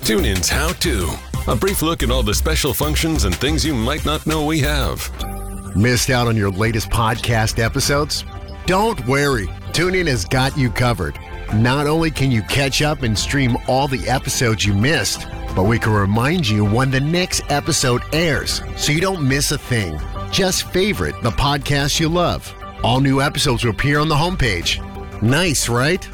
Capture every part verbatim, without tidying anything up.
TuneIn's How To. A brief look at all the special functions and things you might not know we have. Missed out on your latest podcast episodes? Don't worry. TuneIn has got you covered. Not only can you catch up and stream all the episodes you missed, but we can remind you when the next episode airs so you don't miss a thing. Just favorite the podcast you love. All new episodes will appear on the homepage. Nice, right?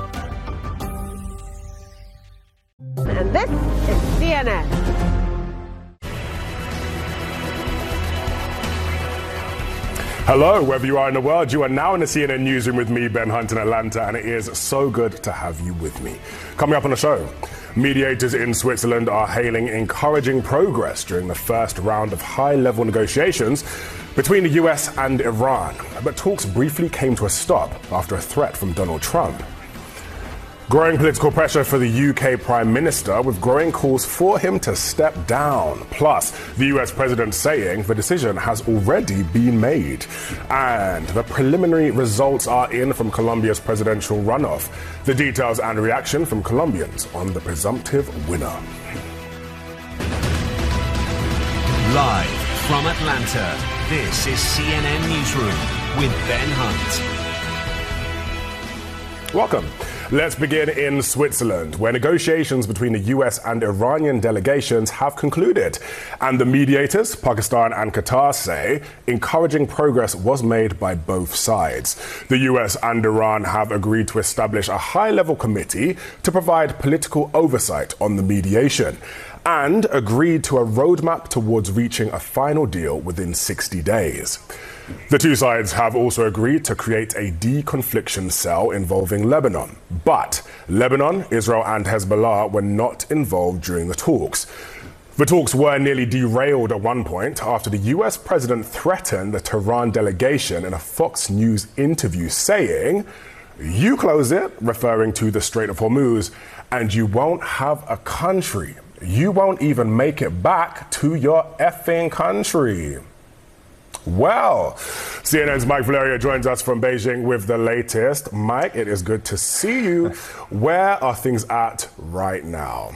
And this is C N N. Hello, wherever you are in the world, you are now in the C N N newsroom with me, Ben Hunt, in Atlanta, and it is so good to have you with me. Coming up on the show, mediators in Switzerland are hailing encouraging progress during the first round of high-level negotiations between the U S and Iran, but talks briefly came to a stop after a threat from Donald Trump. Growing political pressure for the U K Prime Minister, with growing calls for him to step down. Plus, the U S President saying the decision has already been made. And the preliminary results are in from Colombia's presidential runoff. The details and reaction from Colombians on the presumptive winner. Live from Atlanta, this is C N N Newsroom with Ben Hunt. Welcome. Let's begin in Switzerland, where negotiations between the U S and Iranian delegations have concluded. And the mediators, Pakistan and Qatar, say encouraging progress was made by both sides. The U S and Iran have agreed to establish a high-level committee to provide political oversight on the mediation, and agreed to a roadmap towards reaching a final deal within sixty days. The two sides have also agreed to create a deconfliction cell involving Lebanon. But Lebanon, Israel and Hezbollah were not involved during the talks. The talks were nearly derailed at one point after the U S president threatened the Tehran delegation in a Fox News interview, saying, "You close it," referring to the Strait of Hormuz, "and you won't have a country. You won't even make it back to your effing country." Well, C N N's Mike Valerio joins us from Beijing with the latest. Mike, it is good to see you. Where are things at right now?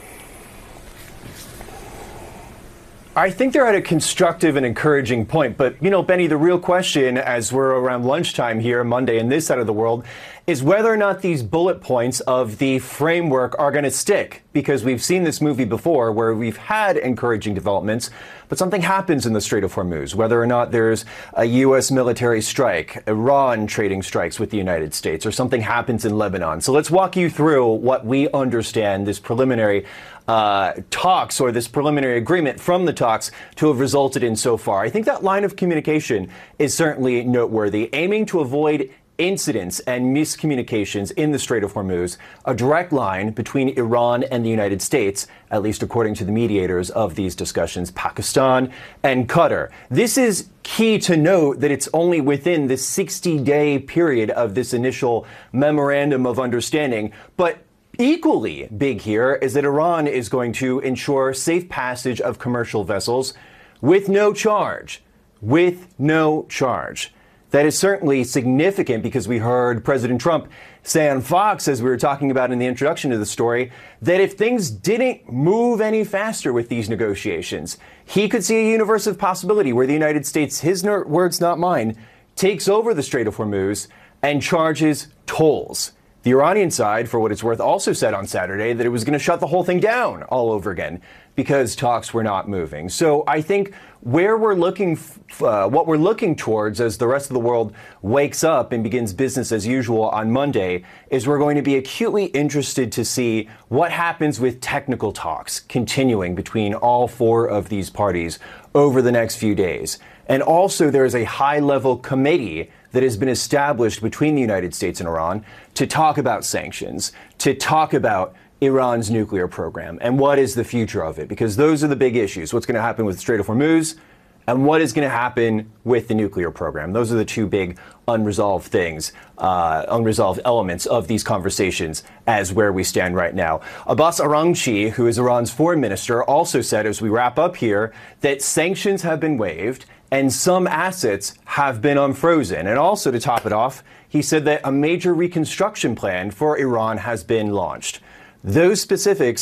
I think they're at a constructive and encouraging point. But, you know, Benny, the real question as we're around lunchtime here Monday in this side of the world is whether or not these bullet points of the framework are going to stick. Because we've seen this movie before where we've had encouraging developments, but something happens in the Strait of Hormuz, whether or not there's a U S military strike, Iran trading strikes with the United States, or something happens in Lebanon. So let's walk you through what we understand this preliminary uh, talks or this preliminary agreement from the talks to have resulted in so far. I think that line of communication is certainly noteworthy, aiming to avoid incidents and miscommunications in the Strait of Hormuz, a direct line between Iran and the United States, at least according to the mediators of these discussions, Pakistan and Qatar. This is key to note that it's only within the sixty-day period of this initial memorandum of understanding, but equally big here is that Iran is going to ensure safe passage of commercial vessels with no charge, with no charge. That is certainly significant because we heard President Trump say on Fox, as we were talking about in the introduction to the story, that if things didn't move any faster with these negotiations, he could see a universe of possibility where the United States, his words not mine, takes over the Strait of Hormuz and charges tolls. The Iranian side, for what it's worth, also said on Saturday that it was going to shut the whole thing down all over again because talks were not moving. So I think where we're looking, uh, what we're looking towards as the rest of the world wakes up and begins business as usual on Monday is we're going to be acutely interested to see what happens with technical talks continuing between all four of these parties over the next few days. And also there is a high-level committee that has been established between the United States and Iran to talk about sanctions, to talk about Iran's nuclear program, and what is the future of it, because those are the big issues. What's going to happen with the Strait of Hormuz, and what is going to happen with the nuclear program. Those are the two big unresolved things, uh, unresolved elements of these conversations as where we stand right now. Abbas Araghchi, who is Iran's foreign minister, also said as we wrap up here that sanctions have been waived and some assets have been unfrozen. And also, to top it off, he said that a major reconstruction plan for Iran has been launched. Those specifics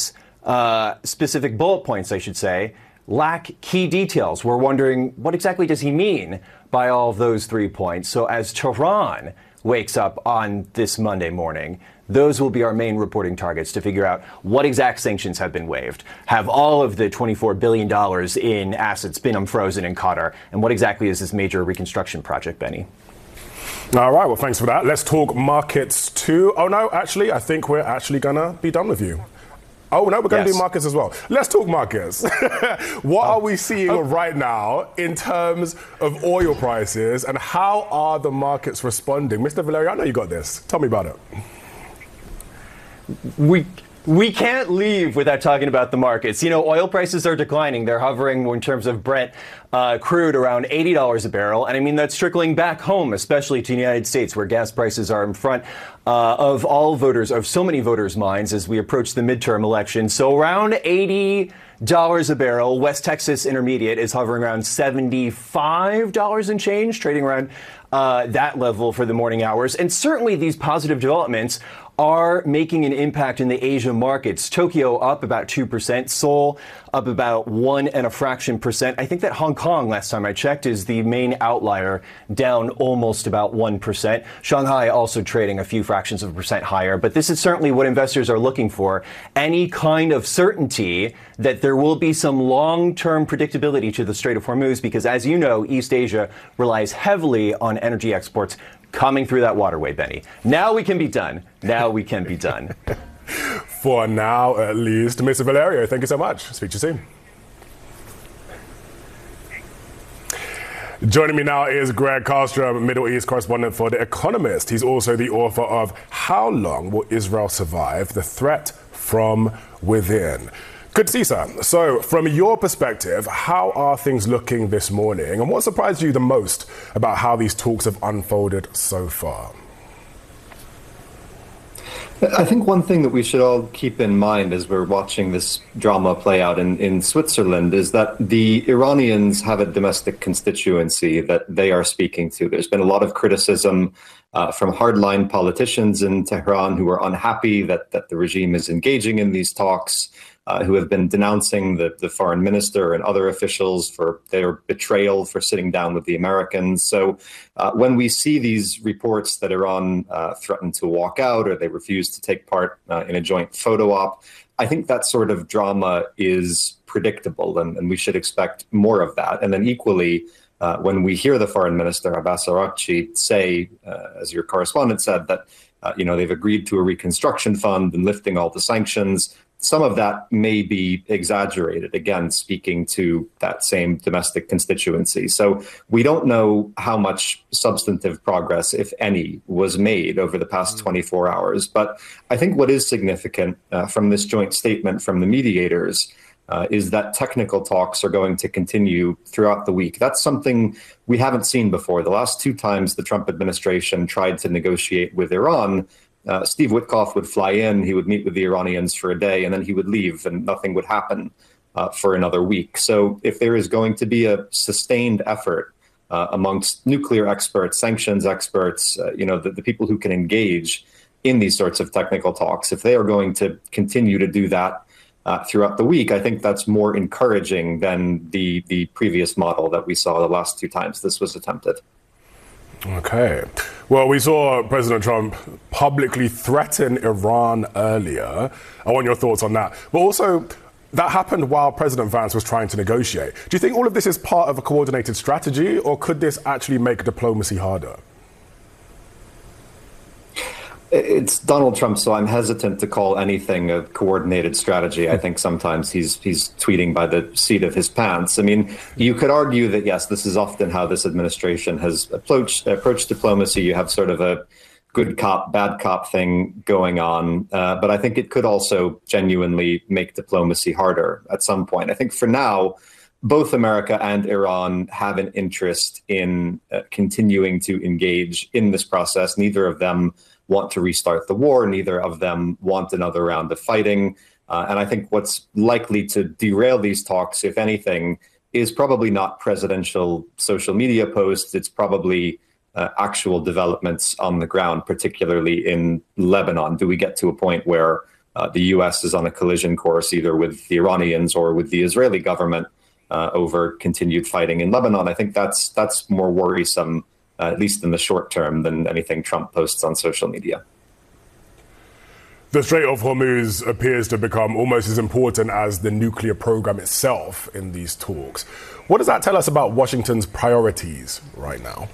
uh, specific bullet points, I should say, lack key details. We're wondering, what exactly does he mean by all of those three points? So as Tehran wakes up on this Monday morning, those will be our main reporting targets to figure out what exact sanctions have been waived. Have all of the twenty-four billion dollars in assets been unfrozen in Qatar? And what exactly is this major reconstruction project, Benny? All right, well, thanks for that. Let's talk markets too. Oh, no, actually, I think we're actually going to be done with you. Oh, no, we're going to Yes. do markets as well. Let's talk markets. What Oh. are we seeing Oh. right now in terms of oil prices, and how are the markets responding? Mister Valerio, I know you got this. Tell me about it. We we can't leave without talking about the markets. You know, oil prices are declining. They're hovering in terms of Brent uh, crude around eighty dollars a barrel. And I mean, that's trickling back home, especially to the United States, where gas prices are in front uh, of all voters, of so many voters' minds as we approach the midterm election. So around eighty dollars a barrel. West Texas Intermediate is hovering around seventy-five dollars and change, trading around uh, that level for the morning hours. And certainly these positive developments are making an impact in the Asia markets. Tokyo up about two percent, Seoul up about one and a fraction percent. I think that Hong Kong, last time I checked, is the main outlier, down almost about one percent. Shanghai also trading a few fractions of a percent higher. But this is certainly what investors are looking for. Any kind of certainty that there will be some long-term predictability to the Strait of Hormuz, because as you know, East Asia relies heavily on energy exports coming through that waterway, Benny. Now we can be done. Now we can be done. For now, at least. Mister Valerio, thank you so much. Speak to you soon. Joining me now is Greg Karlstrom, Middle East correspondent for The Economist. He's also the author of How Long Will Israel Survive? The Threat from Within. Good to see you, sir. So, from your perspective, how are things looking this morning? And what surprised you the most about how these talks have unfolded so far? I think one thing that we should all keep in mind as we're watching this drama play out in, in Switzerland is that the Iranians have a domestic constituency that they are speaking to. There's been a lot of criticism uh, from hardline politicians in Tehran who are unhappy that, that the regime is engaging in these talks, uh, who have been denouncing the, the foreign minister and other officials for their betrayal for sitting down with the Americans. So uh, when we see these reports that Iran uh, threatened to walk out or they refused to take part uh, in a joint photo op, I think that sort of drama is predictable, and, and we should expect more of that. And then equally, uh, when we hear the foreign minister, Abbas Araghchi, say, uh, as your correspondent said, that uh, you know they've agreed to a reconstruction fund and lifting all the sanctions, some of that may be exaggerated, again, speaking to that same domestic constituency. So we don't know how much substantive progress, if any, was made over the past twenty-four hours. But I think what is significant uh, from this joint statement from the mediators uh, is that technical talks are going to continue throughout the week. That's something we haven't seen before. The last two times the Trump administration tried to negotiate with Iran, Uh, Steve Witkoff would fly in, he would meet with the Iranians for a day, and then he would leave, and nothing would happen uh, for another week. So if there is going to be a sustained effort uh, amongst nuclear experts, sanctions experts, uh, you know, the, the people who can engage in these sorts of technical talks, if they are going to continue to do that uh, throughout the week, I think that's more encouraging than the, the previous model that we saw the last two times this was attempted. Okay. Well, we saw President Trump publicly threaten Iran earlier. I want your thoughts on that. But also, that happened while President Vance was trying to negotiate. Do you think all of this is part of a coordinated strategy, or could this actually make diplomacy harder? It's Donald Trump, so I'm hesitant to call anything a coordinated strategy. I think sometimes he's he's tweeting by the seat of his pants. I mean, you could argue that, yes, this is often how this administration has approached, approached diplomacy. You have sort of a good cop, bad cop thing going on. Uh, but I think it could also genuinely make diplomacy harder at some point. I think for now, both America and Iran have an interest in uh, continuing to engage in this process. Neither of them want to restart the war. Neither of them want another round of fighting. Uh, and I think what's likely to derail these talks, if anything, is probably not presidential social media posts. It's probably uh, actual developments on the ground, particularly in Lebanon. Do we get to a point where uh, the U S is on a collision course either with the Iranians or with the Israeli government uh, over continued fighting in Lebanon. I think that's that's more worrisome, uh, at least in the short term, than anything Trump posts on social media. The Strait of Hormuz appears to become almost as important as the nuclear program itself in these talks. What does that tell us about Washington's priorities right now?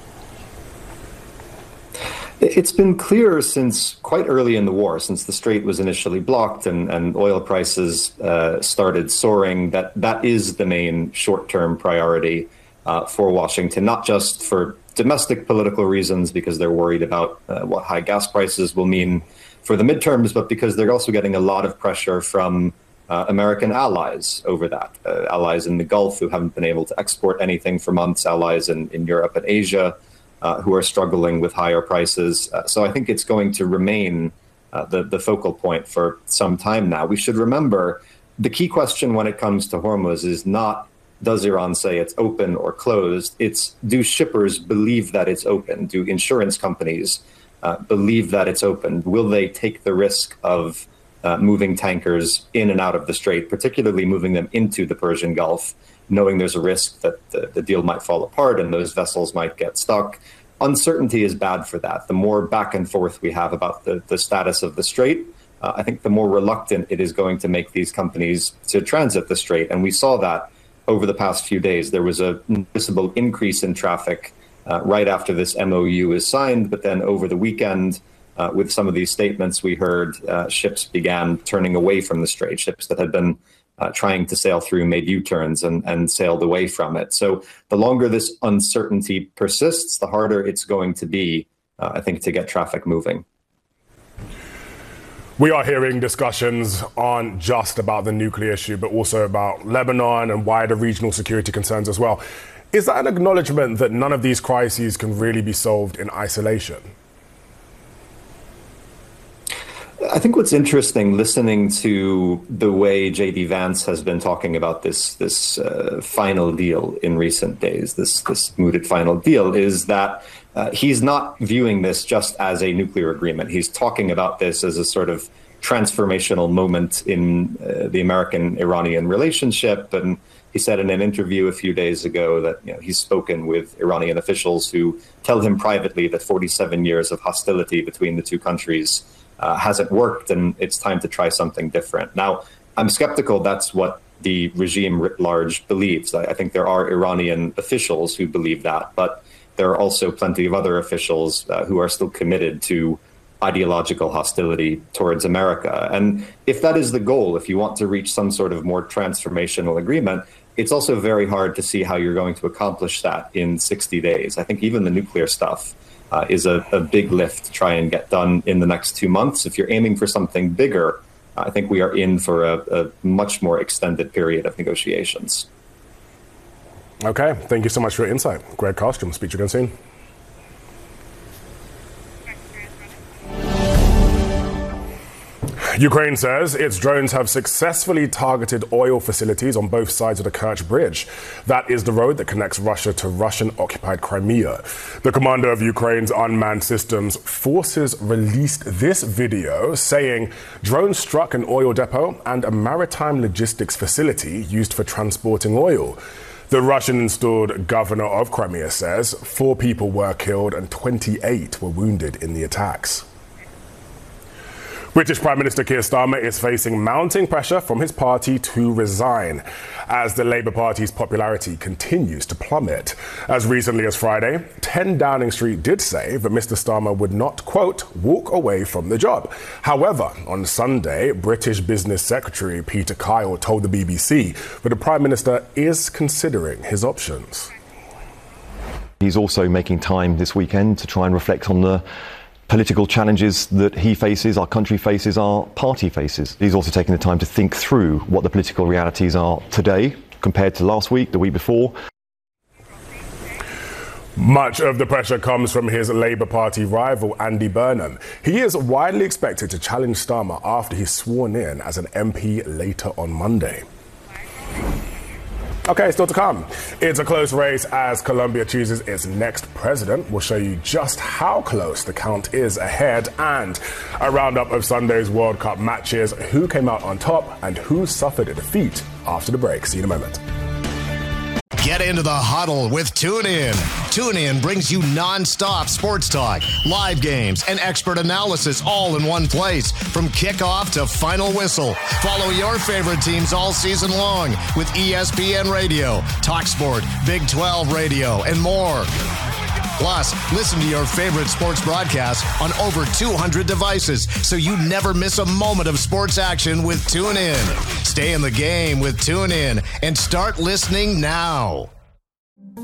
It's been clear since quite early in the war, since the strait was initially blocked and, and oil prices uh, started soaring, that that is the main short-term priority uh, for Washington, not just for domestic political reasons, because they're worried about uh, what high gas prices will mean for the midterms, but because they're also getting a lot of pressure from uh, American allies over that. Uh, allies in the Gulf who haven't been able to export anything for months, allies in, in Europe and Asia uh, who are struggling with higher prices. Uh, so I think it's going to remain uh, the, the focal point for some time now. We should remember the key question when it comes to Hormuz is not, does Iran say it's open or closed? It's, do shippers believe that it's open? Do insurance companies Uh, believe that it's open? Will they take the risk of uh, moving tankers in and out of the strait, particularly moving them into the Persian Gulf, knowing there's a risk that the, the deal might fall apart and those vessels might get stuck? Uncertainty is bad for that. The more back and forth we have about the, the status of the strait, uh, I think the more reluctant it is going to make these companies to transit the strait. And we saw that over the past few days. There was a noticeable increase in traffic Uh, right after this M O U is signed, but then over the weekend, uh, with some of these statements we heard, uh, ships began turning away from the strait. Ships that had been uh, trying to sail through made U-turns and, and sailed away from it. So the longer this uncertainty persists, the harder it's going to be, uh, I think, to get traffic moving. We are hearing discussions aren't just about the nuclear issue, but also about Lebanon and wider regional security concerns as well. Is that an acknowledgement that none of these crises can really be solved in isolation? I think what's interesting, listening to the way J D Vance has been talking about this this uh, final deal in recent days, this this mooted final deal, is that uh, he's not viewing this just as a nuclear agreement. He's talking about this as a sort of transformational moment in uh, the American-Iranian relationship. And he said in an interview a few days ago that, you know, he's spoken with Iranian officials who tell him privately that forty-seven years of hostility between the two countries uh, hasn't worked and it's time to try something different. Now, I'm skeptical that's what the regime writ large believes. I, I think there are Iranian officials who believe that, but there are also plenty of other officials uh, who are still committed to ideological hostility towards America. And if that is the goal, if you want to reach some sort of more transformational agreement, it's also very hard to see how you're going to accomplish that in sixty days. I think even the nuclear stuff uh, is a, a big lift to try and get done in the next two months. If you're aiming for something bigger, I think we are in for a, a much more extended period of negotiations. Okay, thank you so much for your insight. Greg Karlstrom, speak to you again soon. Ukraine says its drones have successfully targeted oil facilities on both sides of the Kerch Bridge. That is the road that connects Russia to Russian-occupied Crimea. The commander of Ukraine's unmanned systems forces released this video saying drones struck an oil depot and a maritime logistics facility used for transporting oil. The Russian-installed governor of Crimea says four people were killed and twenty-eight were wounded in the attacks. British Prime Minister Keir Starmer is facing mounting pressure from his party to resign as the Labour Party's popularity continues to plummet. As recently as Friday, ten Downing Street did say that Mister Starmer would not, quote, walk away from the job. However, on Sunday, British Business Secretary Peter Kyle told the B B C that the Prime Minister is considering his options. He's also making time this weekend to try and reflect on the political challenges that he faces, our country faces, our party faces. He's also taking the time to think through what the political realities are today compared to last week, the week before. Much of the pressure comes from his Labour Party rival, Andy Burnham. He is widely expected to challenge Starmer after he's sworn in as an M P later on Monday. Okay, still to come. It's a close race as Colombia chooses its next president. We'll show you just how close the count is ahead, and a roundup of Sunday's World Cup matches, who came out on top and who suffered a defeat after the break. See you in a moment. Get into the huddle with TuneIn. TuneIn brings you non-stop sports talk, live games, and expert analysis all in one place. From kickoff to final whistle, follow your favorite teams all season long with E S P N Radio, TalkSport, Big twelve Radio, and more. Plus, listen to your favorite sports broadcasts on over two hundred devices, so you never miss a moment of sports action with TuneIn. Stay in the game with TuneIn and start listening now.